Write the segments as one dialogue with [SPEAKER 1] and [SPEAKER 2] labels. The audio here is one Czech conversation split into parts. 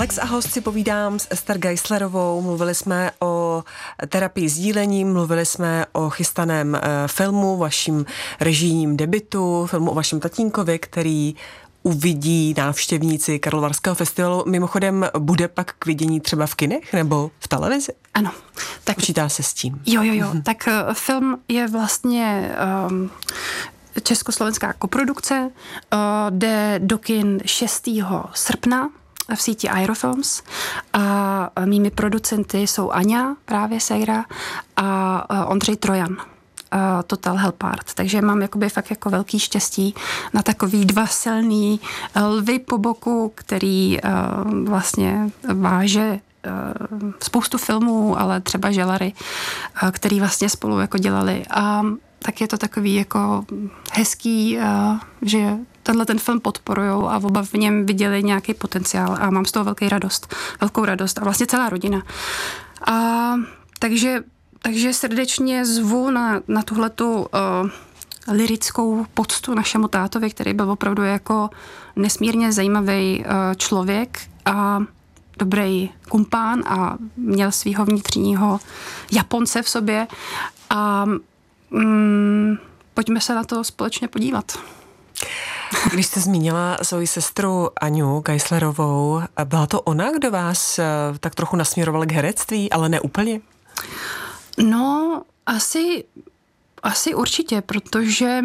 [SPEAKER 1] Lex a host si povídám s Ester Geislerovou. Mluvili jsme o terapii sdílením, mluvili jsme o chystaném filmu, vaším režijním debutu, filmu o vašem tatínkovi, který uvidí návštěvníci Karlovarského festivalu. Mimochodem, bude pak k vidění třeba v kinech nebo v televizi?
[SPEAKER 2] Ano.
[SPEAKER 1] Tak počítá se s tím.
[SPEAKER 2] Jo. Tak film je vlastně československá koprodukce, jde do kin 6. srpna v síti Aerofilms a mými producenty jsou Aňa, právě Sejra, a Ondřej Trojan. Total Helpart. Takže mám jakoby fakt jako velký štěstí na takový dva silný lvy po boku, který vlastně váže spoustu filmů, ale třeba Želary, který vlastně spolu jako dělali. A tak je to takový jako hezký, že tenhle ten film podporujou a oba v něm viděli nějaký potenciál a mám z toho velkou radost a vlastně celá rodina. A takže srdečně zvu na tuhletu lyrickou poctu našemu tátovi, který byl opravdu jako nesmírně zajímavý člověk a dobrý kumpán a měl svýho vnitřního Japonce v sobě a pojďme se na to společně podívat.
[SPEAKER 1] Když jste zmínila svoji sestru Aňu Geislerovou, byla to ona, kdo vás tak trochu nasměroval k herectví, ale ne úplně?
[SPEAKER 2] No, asi určitě, protože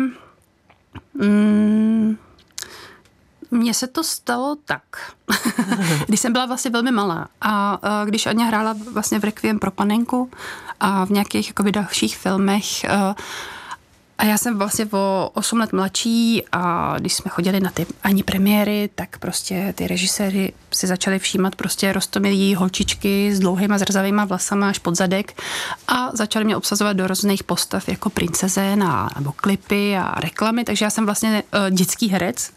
[SPEAKER 2] mně se to stalo tak, když jsem byla vlastně velmi malá a když Aňa hrála vlastně v Requiem pro panenku a v nějakých jakoby dalších filmech a já jsem vlastně o 8 let mladší a když jsme chodili na ty Ani premiéry, tak prostě ty režiséři si začali všímat prostě roztomilý holčičky s dlouhýma zrzavýma vlasama až pod zadek a začali mě obsazovat do různých postav jako princezen nebo klipy a reklamy, takže já jsem vlastně dětský herec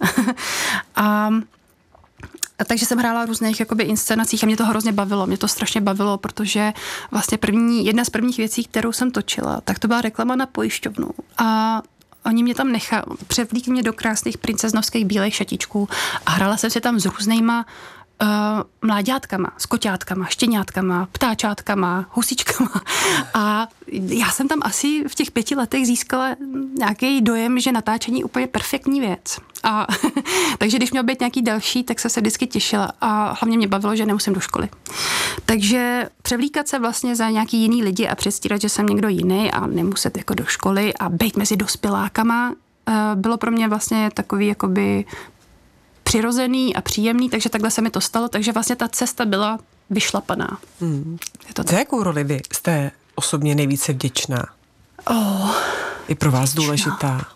[SPEAKER 2] takže jsem hrála v různých jakoby inscenacích a mě to hrozně bavilo. Mě to strašně bavilo, protože vlastně jedna z prvních věcí, kterou jsem točila, tak to byla reklama na pojišťovnu. A oni mě tam převlíkli mě do krásných princeznovských bílých šatičků a hrála jsem si tam s různýma mláďátkama, s koťátkama, štěňátkama, ptáčátkama, husičkama. A já jsem tam asi v těch 5 letech získala nějaký dojem, že natáčení je úplně perfektní věc. A takže když měl být nějaký další, tak jsem se vždycky těšila a hlavně mě bavilo, že nemusím do školy. Takže převlíkat se vlastně za nějaký jiný lidi a předstírat, že jsem někdo jiný a nemuset jako do školy a být mezi dospělákama, bylo pro mě vlastně takový jakoby přirozený a příjemný, takže takhle se mi to stalo, takže vlastně ta cesta byla vyšlapaná.
[SPEAKER 1] Za jakou roli vy jste osobně nejvíce vděčná? Je pro vás důležitá?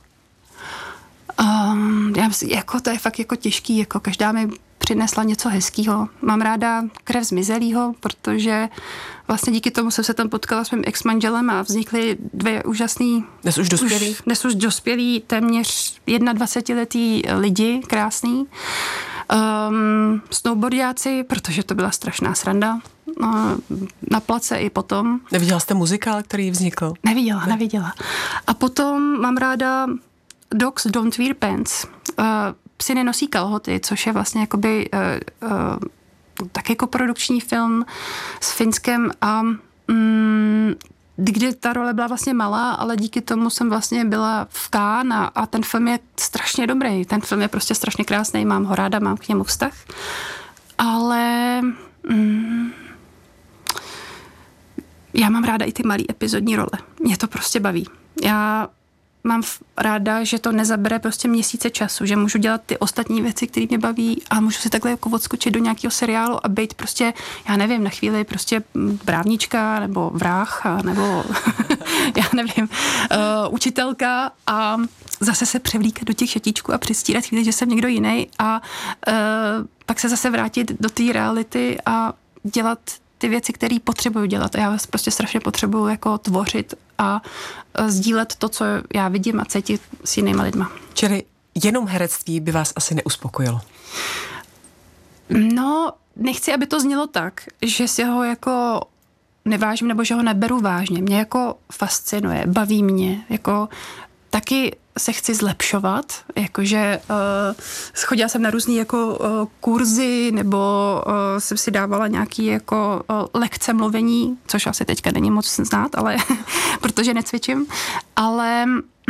[SPEAKER 2] Jako to je fakt jako těžký, jako každá mi přinesla něco hezkýho. Mám ráda Krev zmizelýho, protože vlastně díky tomu jsem se tam potkala s mým ex-manželem a vznikly 2 úžasný... Dnes už dospělí, téměř 21letý lidi, krásný. Snowboardiáci, protože to byla strašná sranda. Na place i potom.
[SPEAKER 1] Neviděla jste muzikál, který vznikl?
[SPEAKER 2] Neviděla. A potom mám ráda Dogs Don't Wear Pants. Psi nenosí kalhoty, což je vlastně jakoby tak jako produkční film s Finskem a kde ta role byla vlastně malá, ale díky tomu jsem vlastně byla v Cannes a ten film je strašně dobrý. Ten film je prostě strašně krásný, mám ho ráda, mám k němu vztah. Ale já mám ráda i ty malý epizodní role. Mě to prostě baví. Já mám ráda, že to nezabere prostě měsíce času, že můžu dělat ty ostatní věci, které mě baví a můžu si takhle jako odskočit do nějakého seriálu a být prostě, já nevím, na chvíli prostě právnička nebo vrah nebo já nevím, učitelka a zase se převlíkat do těch šatíčků a předstírat chvíli, že jsem někdo jiný a pak se zase vrátit do té reality a dělat ty věci, které potřebuju dělat. A já prostě strašně potřebuju jako tvořit a sdílet to, co já vidím a cítit s jinýma lidma.
[SPEAKER 1] Čili jenom herectví by vás asi neuspokojilo?
[SPEAKER 2] No, nechci, aby to znělo tak, že si ho jako nevážím nebo že ho neberu vážně. Mě jako fascinuje, baví mě. Jako taky se chci zlepšovat, jakože chodila jsem na různý jako kurzy, nebo jsem si dávala nějaký jako lekce mluvení, což asi teďka není moc znát, ale protože necvičím, ale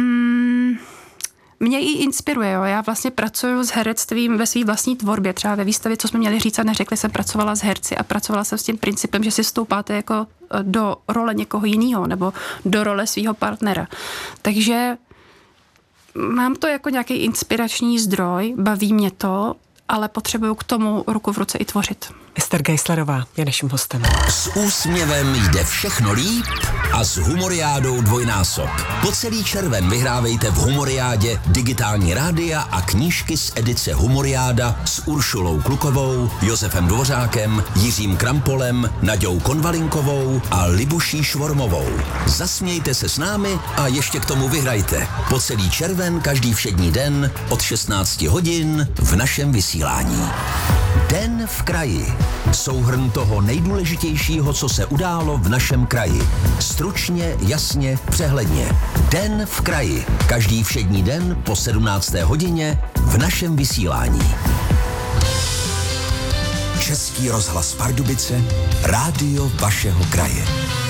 [SPEAKER 2] mě i inspiruje, jo. Já vlastně pracuju s herectvím ve své vlastní tvorbě, třeba ve výstavě, co jsme měli říct a neřekli, jsem pracovala s herci a pracovala jsem s tím principem, že si vstoupáte jako do role někoho jiného nebo do role svého partnera. Takže mám to jako nějaký inspirační zdroj, baví mě to, ale potřebuju k tomu ruku v ruce i tvořit.
[SPEAKER 1] Ester Geislerová je naším hostem.
[SPEAKER 3] S úsměvem jde všechno líp a s Humoriádou dvojnásob. Po celý červen vyhrávejte v Humoriádě digitální rádia a knížky z edice Humoriáda s Uršulou Klukovou, Josefem Dvořákem, Jiřím Krampolem, Naďou Konvalinkovou a Libuší Švormovou. Zasmějte se s námi a ještě k tomu vyhrajte. Po celý červen každý všední den od 16 hodin v našem vysílání. Den v kraji. Souhrn toho nejdůležitějšího, co se událo v našem kraji. Stručně, jasně, přehledně. Den v kraji. Každý všední den po 17. hodině v našem vysílání. Český rozhlas Pardubice, rádio vašeho kraje.